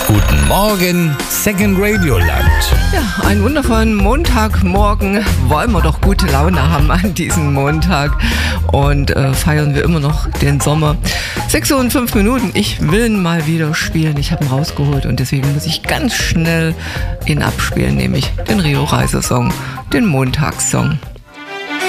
Guten Morgen, Second Radio Land. Ja, einen wundervollen Montagmorgen. Wollen wir doch gute Laune haben an diesem Montag und feiern wir immer noch den Sommer. 6 Uhr und 5 Minuten. Ich will ihn mal wieder spielen. Ich habe ihn rausgeholt und deswegen muss ich ganz schnell ihn abspielen, nämlich den Rio Reiser Song, den Montagssong.